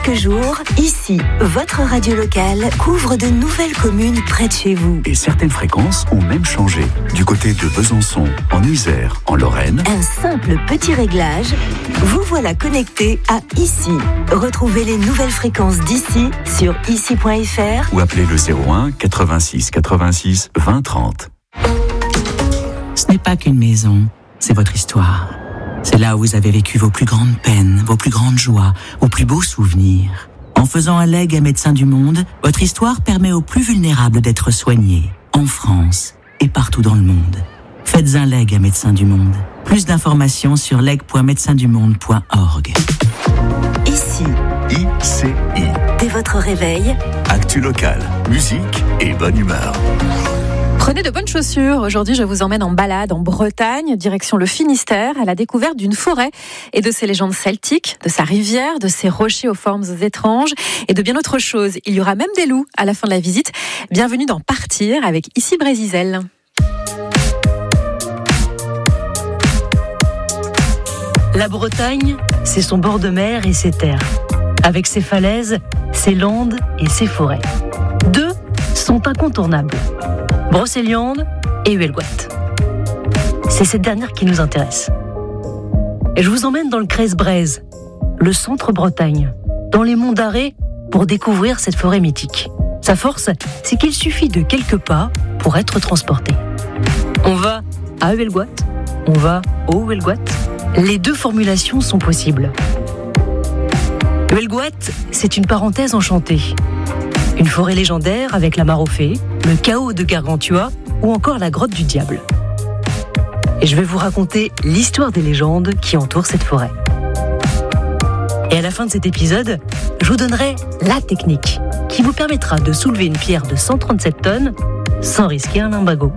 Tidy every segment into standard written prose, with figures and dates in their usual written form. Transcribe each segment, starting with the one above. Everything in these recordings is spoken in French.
Chaque jour, ici, votre radio locale couvre de nouvelles communes près de chez vous. Et certaines fréquences ont même changé. Du côté de Besançon, en Isère, en Lorraine. Un simple petit réglage, vous voilà connecté à Ici. Retrouvez les nouvelles fréquences d'ici sur ici.fr ou appelez le 01 86 86 20 30. Ce n'est pas qu'une maison, c'est votre histoire. C'est là où vous avez vécu vos plus grandes peines, vos plus grandes joies, vos plus beaux souvenirs. En faisant un legs à Médecins du Monde, votre histoire permet aux plus vulnérables d'être soignés, en France et partout dans le monde. Faites un leg à Médecins du Monde. Plus d'informations sur leg.médecindumonde.org. Ici. ICI. Dès votre réveil. Actu locale, musique et bonne humeur. Prenez de bonnes chaussures. Aujourd'hui, je vous emmène en balade en Bretagne, direction le Finistère, à la découverte d'une forêt et de ses légendes celtiques, de sa rivière, de ses rochers aux formes étranges et de bien autre chose. Il y aura même des loups à la fin de la visite. Bienvenue dans Partir avec Ici Brésisel. La Bretagne, c'est son bord de mer et ses terres. Avec ses falaises, ses landes et ses forêts. Deux sont incontournables. Brocéliande et Huelgoat. C'est cette dernière qui nous intéresse. Et je vous emmène dans le Crèze-Braise, le centre Bretagne, dans les monts d'Arrée, pour découvrir cette forêt mythique. Sa force, c'est qu'il suffit de quelques pas pour être transporté. On va à Huelgoat, on va au Huelgoat. Les deux formulations sont possibles. Huelgoat, c'est une parenthèse enchantée. Une forêt légendaire avec la mare aux fées, le chaos de Gargantua ou encore la grotte du diable. Et je vais vous raconter l'histoire des légendes qui entourent cette forêt. Et à la fin de cet épisode, je vous donnerai la technique qui vous permettra de soulever une pierre de 137 tonnes sans risquer un limbago.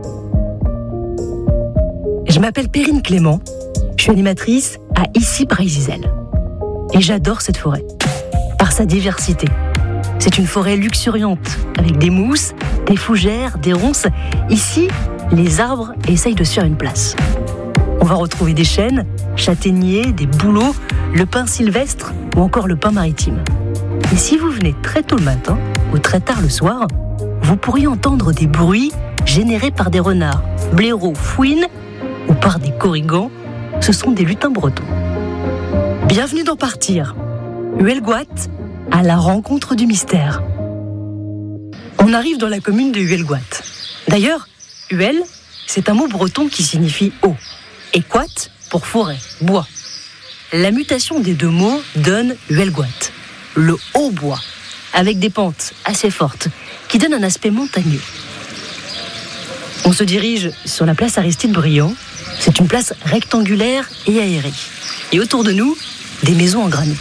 Je m'appelle Perrine Clément, je suis animatrice à Ici Brésisel. Et j'adore cette forêt, par sa diversité. C'est une forêt luxuriante, avec des mousses, des fougères, des ronces. Ici, les arbres essayent de se faire une place. On va retrouver des chênes, châtaigniers, des bouleaux, le pin sylvestre ou encore le pin maritime. Et si vous venez très tôt le matin ou très tard le soir, vous pourriez entendre des bruits générés par des renards, blaireaux, fouines ou par des corrigans. Ce sont des lutins bretons. Bienvenue dans Partir. Huelgoat, à la rencontre du mystère. On arrive dans la commune de Huelgoat. D'ailleurs, Huel, c'est un mot breton qui signifie haut. Et Quat pour forêt, bois. La mutation des deux mots donne Huelgoat, le haut bois, avec des pentes assez fortes qui donnent un aspect montagneux. On se dirige sur la place Aristide-Briand. C'est une place rectangulaire et aérée. Et autour de nous, des maisons en granit.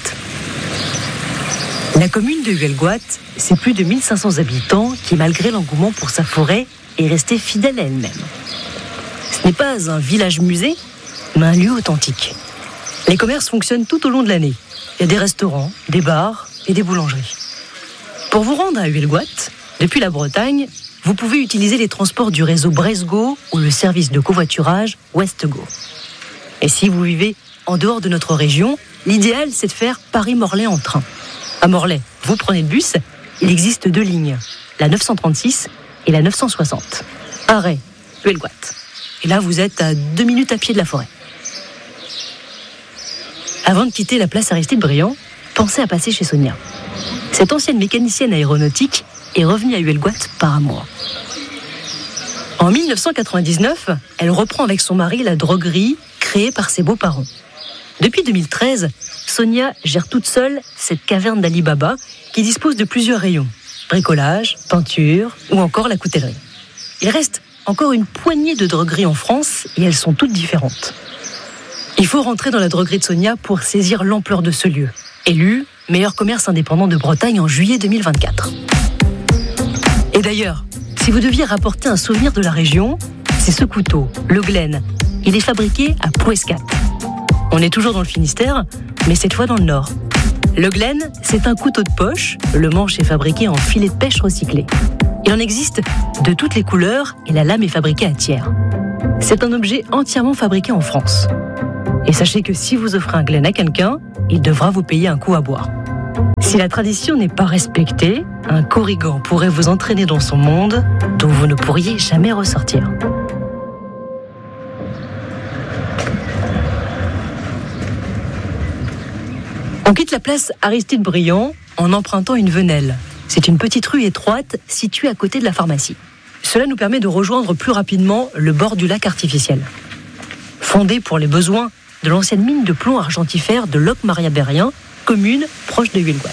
La commune de Huelgoat, c'est plus de 1500 habitants qui, malgré l'engouement pour sa forêt, est restée fidèle à elle-même. Ce n'est pas un village-musée, mais un lieu authentique. Les commerces fonctionnent tout au long de l'année. Il y a des restaurants, des bars et des boulangeries. Pour vous rendre à Huelgoat, depuis la Bretagne, vous pouvez utiliser les transports du réseau Bresgo ou le service de covoiturage Westgo. Et si vous vivez en dehors de notre région, l'idéal, c'est de faire Paris-Morlaix en train. À Morlaix, vous prenez le bus, il existe deux lignes, la 936 et la 960. Arrêt, Huelgoat. Et là, vous êtes à 2 minutes à pied de la forêt. Avant de quitter la place Aristide-Briand, pensez à passer chez Sonia. Cette ancienne mécanicienne aéronautique est revenue à Huelgoat par amour. En 1999, elle reprend avec son mari la droguerie créée par ses beaux-parents. Depuis 2013, Sonia gère toute seule cette caverne d'Ali Baba qui dispose de plusieurs rayons. Bricolage, peinture ou encore la coutellerie. Il reste encore une poignée de drogueries en France et elles sont toutes différentes. Il faut rentrer dans la droguerie de Sonia pour saisir l'ampleur de ce lieu. Élu meilleur commerce indépendant de Bretagne en juillet 2024. Et d'ailleurs, si vous deviez rapporter un souvenir de la région, c'est ce couteau, le Glen. Il est fabriqué à Plouescat. On est toujours dans le Finistère, mais cette fois dans le Nord. Le Glen, c'est un couteau de poche. Le manche est fabriqué en filet de pêche recyclé. Il en existe de toutes les couleurs et la lame est fabriquée à Thiers. C'est un objet entièrement fabriqué en France. Et sachez que si vous offrez un Glen à quelqu'un, il devra vous payer un coup à boire. Si la tradition n'est pas respectée, un Corrigan pourrait vous entraîner dans son monde dont vous ne pourriez jamais ressortir. On quitte la place Aristide-Briand en empruntant une venelle. C'est une petite rue étroite située à côté de la pharmacie. Cela nous permet de rejoindre plus rapidement le bord du lac artificiel. Fondé pour les besoins de l'ancienne mine de plomb argentifère de Locmaria-Berrien, commune proche de Huelgoat.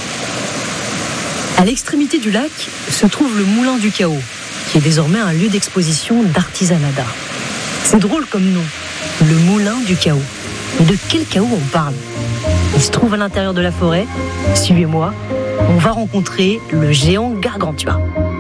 À l'extrémité du lac se trouve le Moulin du Chaos, qui est désormais un lieu d'exposition d'artisanat d'art. C'est drôle comme nom, le Moulin du Chaos. Mais de quel chaos on parle ? Il se trouve à l'intérieur de la forêt. Suivez-moi, on va rencontrer le géant Gargantua.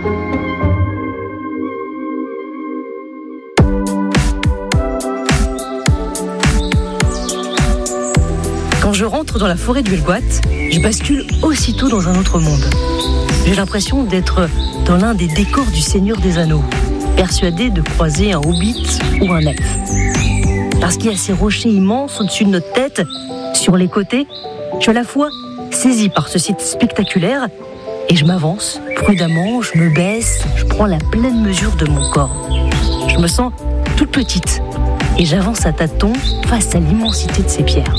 Quand je rentre dans la forêt du Huelgoat, je bascule aussitôt dans un autre monde. J'ai l'impression d'être dans l'un des décors du Seigneur des Anneaux, persuadé de croiser un hobbit ou un elfe. Parce qu'il y a ces rochers immenses au-dessus de notre tête, sur les côtés, je suis à la fois saisi par ce site spectaculaire et je m'avance prudemment, je me baisse, je prends la pleine mesure de mon corps. Je me sens toute petite et j'avance à tâtons face à l'immensité de ces pierres.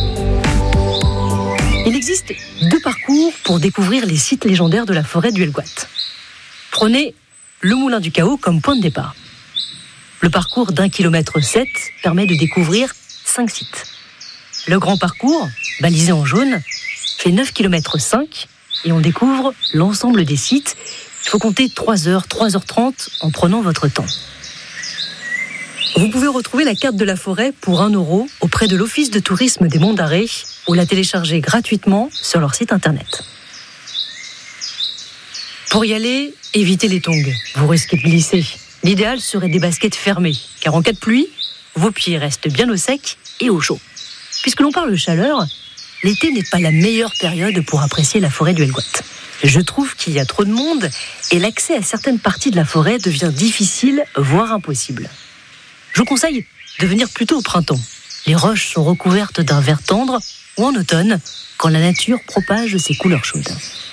Il existe 2 parcours pour découvrir les sites légendaires de la forêt du Huelgoat. Prenez le Moulin du Chaos comme point de départ. Le parcours d'1,7 km permet de découvrir 5 sites. Le grand parcours, balisé en jaune, fait 9,5 km et on découvre l'ensemble des sites. Il faut compter 3h, 3h30 en prenant votre temps. Vous pouvez retrouver la carte de la forêt pour 1 € auprès de l'Office de tourisme des Monts d'Arrée ou la télécharger gratuitement sur leur site internet. Pour y aller, évitez les tongs, vous risquez de glisser. L'idéal serait des baskets fermées, car en cas de pluie, vos pieds restent bien au sec et au chaud. Puisque l'on parle de chaleur, l'été n'est pas la meilleure période pour apprécier la forêt du Huelgoat. Je trouve qu'il y a trop de monde et l'accès à certaines parties de la forêt devient difficile, voire impossible. Je vous conseille de venir plutôt au printemps. Les roches sont recouvertes d'un vert tendre ou en automne, quand la nature propage ses couleurs chaudes.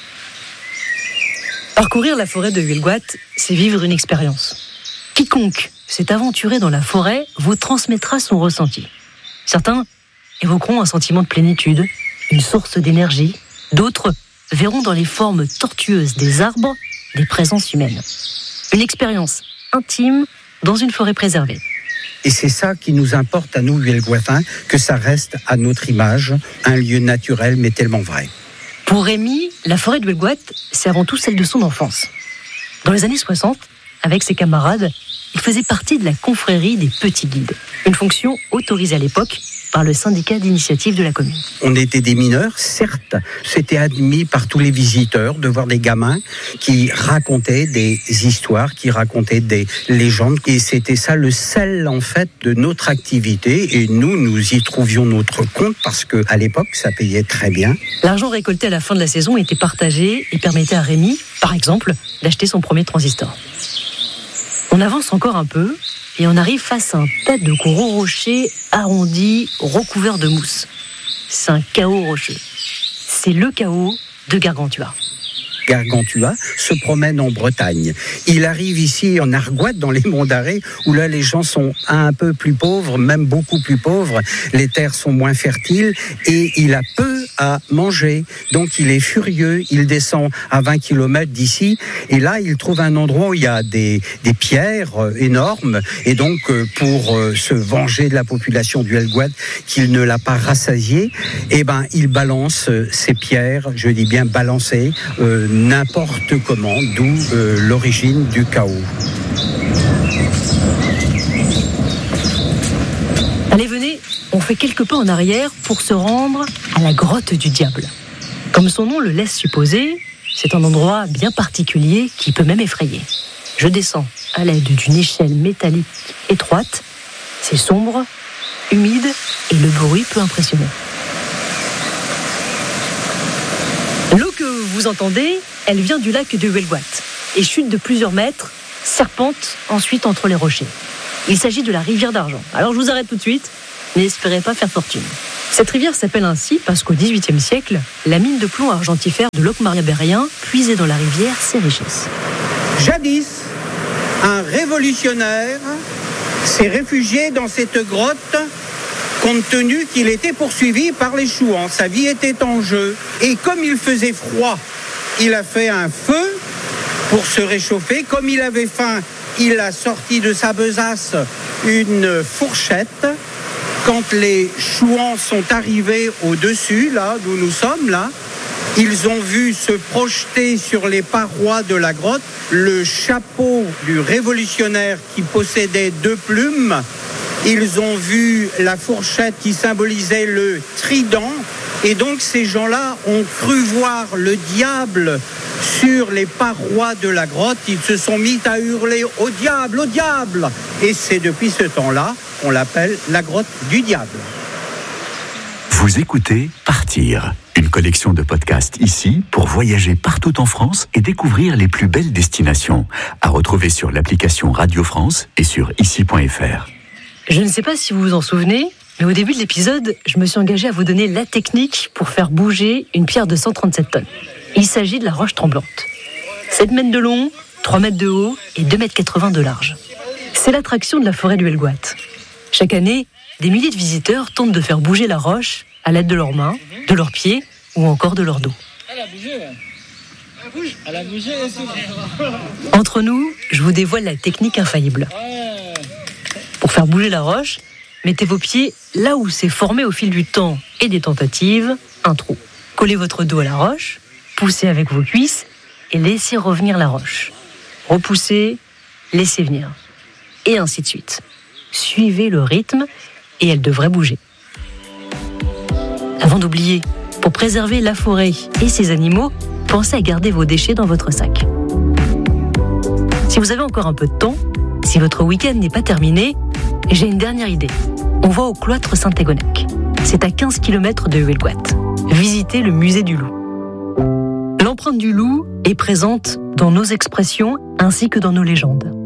Parcourir la forêt de Huelgoat, c'est vivre une expérience. Quiconque s'est aventuré dans la forêt vous transmettra son ressenti. Certains évoqueront un sentiment de plénitude, une source d'énergie. D'autres verront dans les formes tortueuses des arbres des présences humaines. Une expérience intime dans une forêt préservée. Et c'est ça qui nous importe à nous, Huelgoatins, que ça reste à notre image, un lieu naturel mais tellement vrai. Pour Rémi, la forêt de Huelgoat, c'est avant tout celle de son enfance. Dans les années 60, avec ses camarades, il faisait partie de la confrérie des petits guides, une fonction autorisée à l'époque par le syndicat d'initiative de la commune. On était des mineurs, certes, c'était admis par tous les visiteurs de voir des gamins qui racontaient des histoires, qui racontaient des légendes. Et c'était ça le sel, en fait, de notre activité. Et nous y trouvions notre compte parce qu'à l'époque, ça payait très bien. L'argent récolté à la fin de la saison était partagé et permettait à Rémi, par exemple, d'acheter son premier transistor. On avance encore un peu et on arrive face à un tas de gros rochers arrondis, recouverts de mousse. C'est un chaos rocheux. C'est le chaos de Gargantua. Gargantua se promène en Bretagne. Il arrive ici en Argoat, dans les Monts d'Arrée, où là les gens sont un peu plus pauvres, même beaucoup plus pauvres. Les terres sont moins fertiles et il a peu à manger. Donc il est furieux, il descend à 20 km d'ici et là il trouve un endroit où il y a des pierres énormes et donc pour se venger de la population du Huelgoat qu'il ne l'a pas rassasié, il balance ces pierres, je dis bien balancer, n'importe comment, d'où l'origine du chaos. Allez, venez, on fait quelques pas en arrière pour se rendre à la grotte du diable. Comme son nom le laisse supposer, c'est un endroit bien particulier qui peut même effrayer. Je descends à l'aide d'une échelle métallique étroite. C'est sombre, humide et le bruit peut impressionner. L'eau que vous entendez, elle vient du lac de Huelgoat et chute de plusieurs mètres, serpente ensuite entre les rochers. Il s'agit de la rivière d'Argent. Alors je vous arrête tout de suite, n'espérez pas faire fortune. Cette rivière s'appelle ainsi parce qu'au XVIIIe siècle, la mine de plomb argentifère de Locmaria-Berrien puisait dans la rivière ses richesses. Jadis, un révolutionnaire s'est réfugié dans cette grotte compte tenu qu'il était poursuivi par les chouans. Sa vie était en jeu. Et comme il faisait froid, il a fait un feu pour se réchauffer. Comme il avait faim, il a sorti de sa besace une fourchette. Quand les chouans sont arrivés au-dessus, là, d'où nous sommes, là, ils ont vu se projeter sur les parois de la grotte le chapeau du révolutionnaire qui possédait 2 plumes. Ils ont vu la fourchette qui symbolisait le trident. Et donc ces gens-là ont cru voir le diable sur les parois de la grotte. Ils se sont mis à hurler « Au diable, au diable !» Et c'est depuis ce temps-là qu'on l'appelle la grotte du diable. Vous écoutez Partir, une collection de podcasts ici pour voyager partout en France et découvrir les plus belles destinations. À retrouver sur l'application Radio France et sur ici.fr. Je ne sais pas si vous vous en souvenez, mais au début de l'épisode, je me suis engagé à vous donner la technique pour faire bouger une pierre de 137 tonnes. Il s'agit de la roche tremblante. 7 mètres de long, 3 mètres de haut et 2,80 m de large. C'est l'attraction de la forêt du Helgoat. Chaque année, des milliers de visiteurs tentent de faire bouger la roche à l'aide de leurs mains, de leurs pieds ou encore de leur dos. Entre nous, je vous dévoile la technique infaillible. Pour faire bouger la roche, mettez vos pieds là où s'est formé au fil du temps et des tentatives un trou. Collez votre dos à la roche, poussez avec vos cuisses et laissez revenir la roche. Repoussez, laissez venir. Et ainsi de suite. Suivez le rythme et elle devrait bouger. Avant d'oublier, pour préserver la forêt et ses animaux, pensez à garder vos déchets dans votre sac. Si vous avez encore un peu de temps, si votre week-end n'est pas terminé, j'ai une dernière idée. On va au cloître Saint-Égonec. C'est à 15 km de Helgoat. Visitez le musée du loup. L'empreinte du loup est présente dans nos expressions ainsi que dans nos légendes.